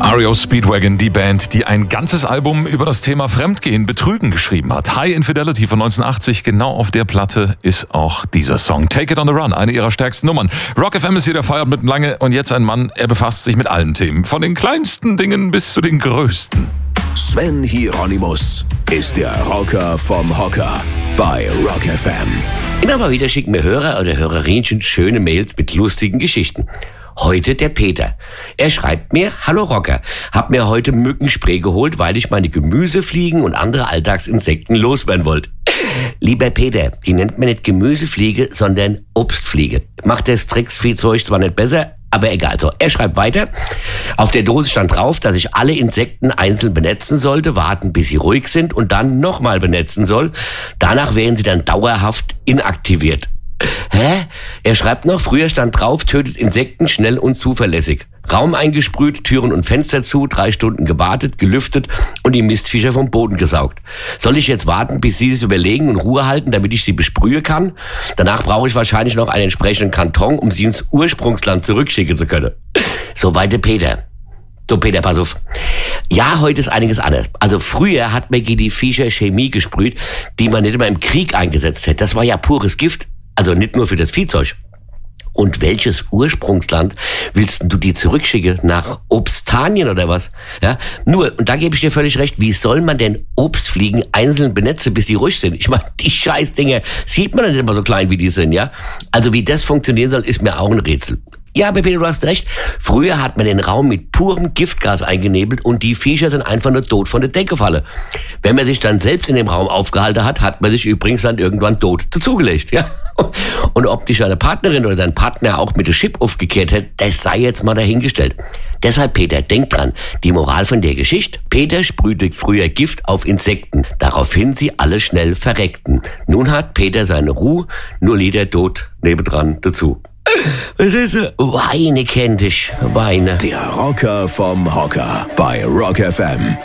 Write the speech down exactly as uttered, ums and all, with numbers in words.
R E O Speedwagon, die Band, die ein ganzes Album über das Thema Fremdgehen, Betrügen geschrieben hat. High Infidelity von neunzehnhundertachtzig, genau auf der Platte ist auch dieser Song. Take It on the Run, eine ihrer stärksten Nummern. Rock F M ist hier der Feiert mit Lange und jetzt ein Mann, er befasst sich mit allen Themen. Von den kleinsten Dingen bis zu den größten. Sven Hieronymus ist der Rocker vom Hocker bei Rock F M. Immer mal wieder schicken mir Hörer oder Hörerinnen schöne Mails mit lustigen Geschichten. Heute der Peter. Er schreibt mir: Hallo Rocker, hab mir heute Mückenspray geholt, weil ich meine Gemüsefliegen und andere Alltagsinsekten loswerden wollte. Lieber Peter, die nennt man nicht Gemüsefliege, sondern Obstfliege. Macht das Tricksviehzeug zwar nicht besser, aber egal. So, er schreibt weiter. Auf der Dose stand drauf, dass ich alle Insekten einzeln benetzen sollte, warten bis sie ruhig sind und dann nochmal benetzen soll. Danach wären sie dann dauerhaft inaktiviert. Hä? Er schreibt noch, früher stand drauf, tötet Insekten schnell und zuverlässig. Raum eingesprüht, Türen und Fenster zu, drei Stunden gewartet, gelüftet und die Mistviecher vom Boden gesaugt. Soll ich jetzt warten, bis sie es überlegen und Ruhe halten, damit ich sie besprühen kann? Danach brauche ich wahrscheinlich noch einen entsprechenden Karton, um sie ins Ursprungsland zurückschicken zu können. So weiter Peter. So, Peter, pass auf. Ja, heute ist einiges anders. Also früher hat man gegen die Viecher Chemie gesprüht, die man nicht immer im Krieg eingesetzt hätte. Das war ja pures Gift. Also nicht nur für das Viehzeug. Und welches Ursprungsland willst du die zurückschicken? Nach Obstanien oder was? Ja, nur, und da gebe ich dir völlig recht, wie soll man denn Obstfliegen einzeln benetzen, bis sie ruhig sind? Ich meine, die Scheißdinger sieht man nicht immer so klein, wie die sind, ja? Also wie das funktionieren soll, ist mir auch ein Rätsel. Ja, aber Peter, du hast recht. Früher hat man den Raum mit purem Giftgas eingenebelt und die Viecher sind einfach nur tot von der Decke gefallen. Wenn man sich dann selbst in dem Raum aufgehalten hat, hat man sich übrigens dann irgendwann tot dazugelegt, ja? Und ob dich deine Partnerin oder dein Partner auch mit dem Chip aufgekehrt hätte, das sei jetzt mal dahingestellt. Deshalb, Peter, denk dran, die Moral von der Geschichte: Peter sprühte früher Gift auf Insekten, daraufhin sie alle schnell verreckten. Nun hat Peter seine Ruhe, nur Lieder tot nebendran dazu. Was ist das? Weine kennt dich, Weine. Der Rocker vom Hocker bei Rock F M.